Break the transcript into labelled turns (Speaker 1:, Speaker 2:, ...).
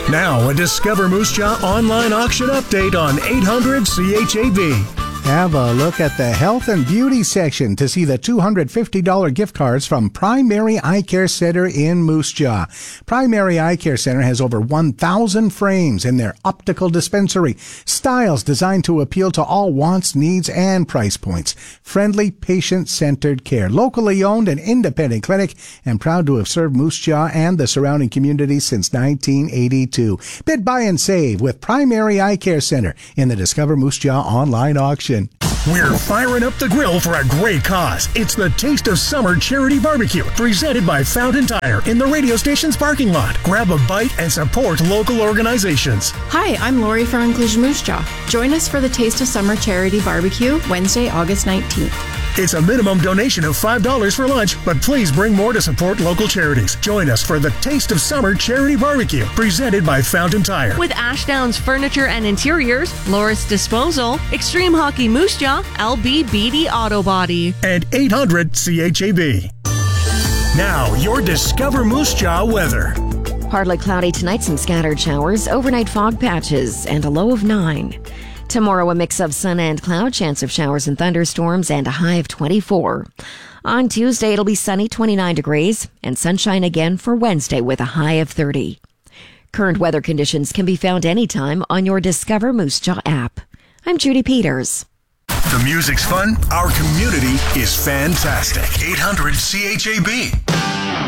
Speaker 1: Now, a Discover Moose Jaw online auction update on 800 CHAB.
Speaker 2: Have a look at the health and beauty section to see the $250 gift cards from Primary Eye Care Center in Moose Jaw. Primary Eye Care Center has over 1,000 frames in their optical dispensary. Styles designed to appeal to all wants, needs, and price points. Friendly, patient-centered care. Locally owned and independent clinic, and proud to have served Moose Jaw and the surrounding community since 1982. Bid, buy, and save with Primary Eye Care Center in the Discover Moose Jaw online auction.
Speaker 1: We're firing up the grill for a great cause. It's the Taste of Summer Charity Barbecue, presented by Fountain Tire in the radio station's parking lot. Grab a bite and support local organizations.
Speaker 3: Hi, I'm Lori from Inclusion Moose Jaw. Join us for the Taste of Summer Charity Barbecue, Wednesday, August 19th.
Speaker 1: It's a minimum donation of $5 for lunch, but please bring more to support local charities. Join us for the Taste of Summer Charity Barbecue, presented by Fountain Tire.
Speaker 4: With Ashdown's Furniture and Interiors, Loris Disposal, Extreme Hockey Moose Jaw, LB Beatty Auto Body.
Speaker 1: And 800 CHAB. Now, your Discover Moose Jaw weather.
Speaker 5: Partly cloudy tonight, some scattered showers, overnight fog patches, and a low of 9. Tomorrow, a mix of sun and cloud, chance of showers and thunderstorms, and a high of 24. On Tuesday, it'll be sunny, 29 degrees, and sunshine again for Wednesday with a high of 30. Current weather conditions can be found anytime on your Discover Moose Jaw app. I'm Judy Peters.
Speaker 1: The music's fun. Our community is fantastic. 800 CHAB.